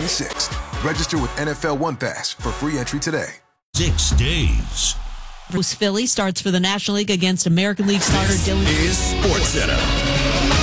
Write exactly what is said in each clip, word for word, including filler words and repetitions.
twenty-sixth. Register with N F L One Pass for free entry today. Six days. Bruce Philly starts for the National League against American League starter Dylan. This is SportsCenter.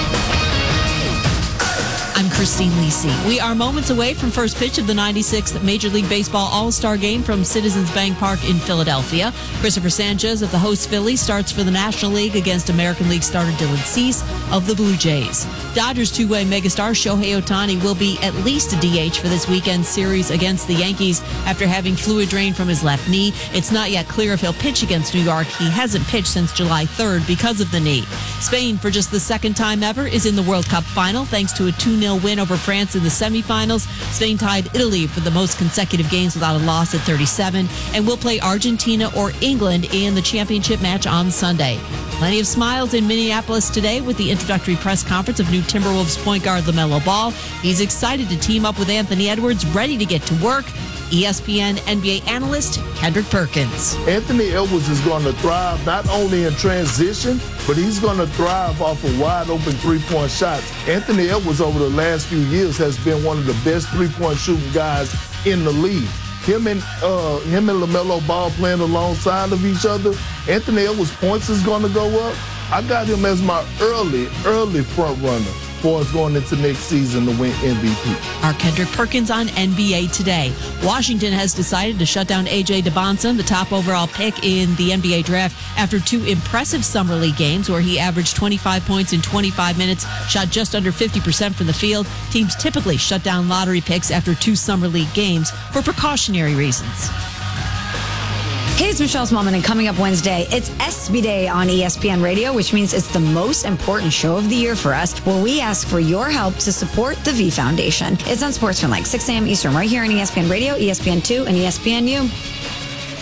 I'm Christine Lisi. We are moments away from first pitch of the ninety-sixth Major League Baseball All-Star Game from Citizens Bank Park in Philadelphia. Christopher Sanchez of the host Phillies starts for the National League against American League starter Dylan Cease of the Blue Jays. Dodgers two-way megastar Shohei Ohtani will be at least a D H for this weekend series against the Yankees after having fluid drain from his left knee. It's not yet clear if he'll pitch against New York. He hasn't pitched since July third because of the knee. Spain, for just the second time ever, is in the World Cup final thanks to a two nil win over France in the semifinals. Spain tied Italy for the most consecutive games without a loss at thirty-seven and will play Argentina or England in the championship match on Sunday. Plenty of smiles in Minneapolis today with the introductory press conference of new Timberwolves point guard LaMelo Ball. He's excited to team up with Anthony Edwards, ready to get to work. E S P N N B A analyst Kendrick Perkins. Anthony Edwards is going to thrive not only in transition, but he's going to thrive off of wide open three-point shots. Anthony Edwards over the last few years has been one of the best three-point shooting guys in the league. Him and uh, him and LaMelo Ball playing alongside of each other, Anthony Edwards' points is going to go up. I got him as my early, early front runner for us going into next season to win M V P. Our Kendrick Perkins on N B A Today. Washington has decided to shut down A J DeBonson, the top overall pick in the N B A draft, after two impressive summer league games where he averaged twenty-five points in twenty-five minutes, shot just under fifty percent from the field. Teams typically shut down lottery picks after two summer league games for precautionary reasons. Hey, it's Michelle Smallman, and coming up Wednesday, it's ESPY Day on E S P N Radio, which means it's the most important show of the year for us, where we ask for your help to support the V Foundation. It's on Sports from like six a.m. Eastern, right here on E S P N Radio, E S P N two, and E S P N U.